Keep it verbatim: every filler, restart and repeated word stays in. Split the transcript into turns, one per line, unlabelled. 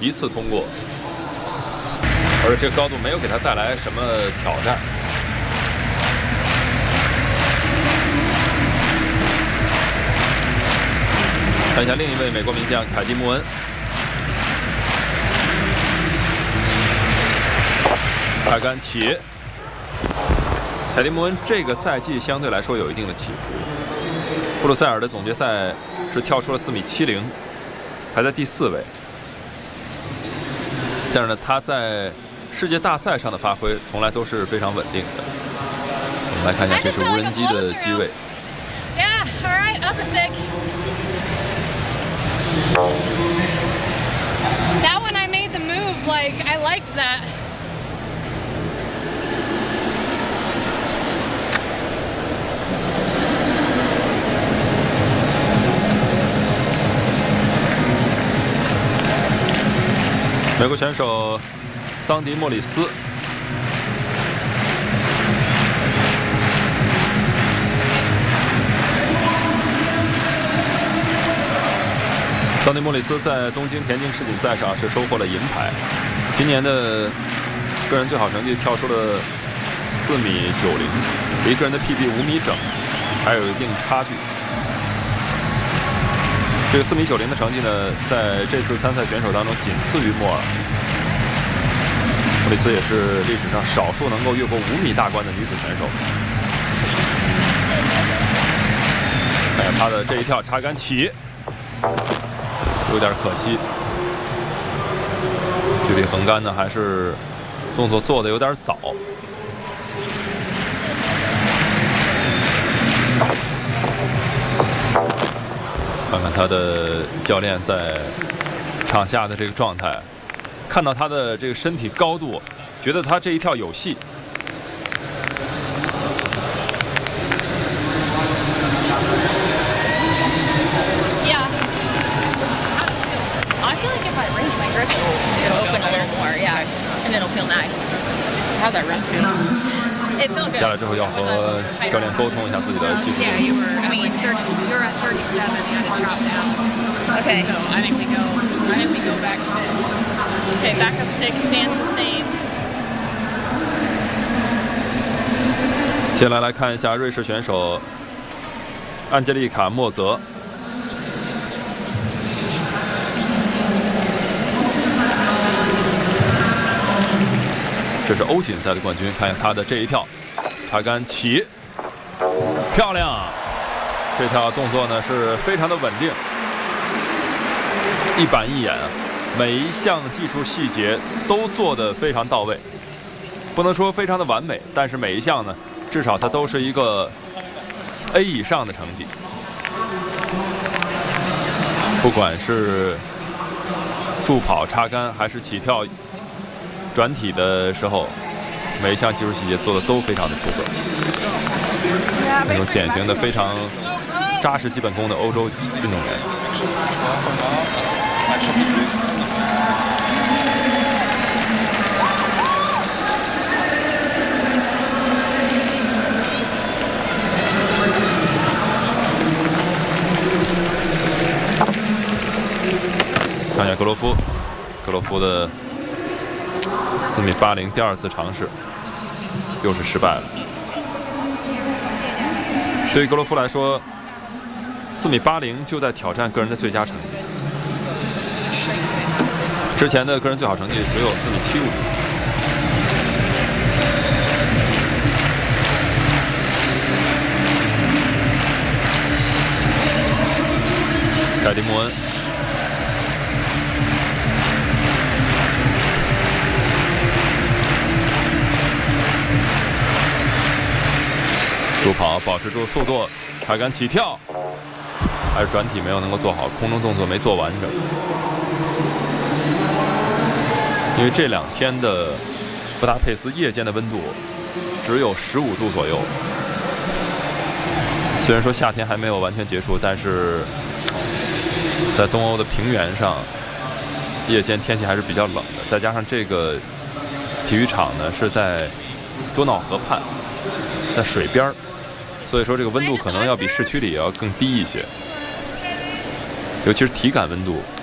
一次通过，而这个高度没有给他带来什么挑战。看一下另一位美国名将凯蒂·穆恩，开杆起。凯蒂·穆恩这个赛季相对来说有一定的起伏。布鲁塞尔的总决赛是跳出了四米七零，排在第四位。但是呢，他在世界大赛上的发挥从来都是非常稳定的。我们来看一下，这是无人机的机位。
Yeah, all right, up a stick. That one I made the move, like, I liked that. 美国选手桑迪·莫里斯，桑迪·莫里斯在东京田径世锦赛上是收获了银牌，今年的个人最好成绩跳出了四米九零，离个人的 P B 五米整还有一定差距。这个四米九零的成绩呢，在这次参赛选手当中仅次于莫尔。莫里斯也是历史上少数能够越过五米大关的女子选手。看看她的这一跳插杆起，有点可惜，距离横杆呢还是动作做的有点早。看看他的教练在场下的这个状态，看到他的这个身体高度，觉得他这一跳有戏。
Yeah. I feel like if I raise my grip, it'll open a little more, yeah, and it'll feel nice. How'd that run feel? It felt good.
下来之后要和教练沟通一下自己的技术。
Yeah, you were, I mean, thirty, you're at thirty-seven, you had to drop down.
Okay.
So I think we go, I think we go back six. Okay, back up six, stands the same.
接下来来看一下瑞士选手安吉丽卡·莫泽。这是欧锦赛的冠军，看一下他的这一跳，插杆起，漂亮！这跳动作呢是非常的稳定，一板一眼啊，每一项技术细节都做得非常到位，不能说非常的完美，但是每一项呢，至少它都是一个 A 以上的成绩。不管是助跑、插杆，还是起跳、转体的时候，每一项技术细节做的都非常的出色。那种典型的非常扎实基本功的欧洲运动员。看一下格罗夫，格罗夫的四米八零第二次尝试，又是失败了。对于格罗夫来说，四米八零就在挑战个人的最佳成绩。之前的个人最好成绩只有四米七五。凯蒂·穆恩。助跑保持住速度，插杆起跳，还是转体没有能够做好，空中动作没做完整。因为这两天的布达佩斯夜间的温度只有十五度左右，虽然说夏天还没有完全结束，但是在东欧的平原上，夜间天气还是比较冷的。再加上这个体育场呢是在多瑙河畔，在水边儿。所以说这个温度可能要比市区里要更低一些，尤其是体感温度